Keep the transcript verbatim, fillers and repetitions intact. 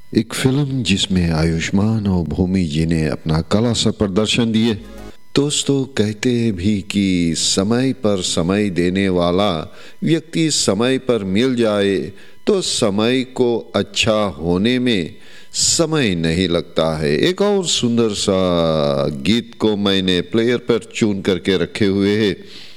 एक फिल्म जिसमें आयुष्मान और भूमि जी ने अपना कला सा प्रदर्शन दिए। दोस्तों, कहते भी कि समय पर समय देने वाला व्यक्ति समय पर मिल जाए तो समय को अच्छा होने में समय नहीं लगता है। एक और सुंदर सा गीत को मैंने प्लेयर पर चुन करके रखे हुए है।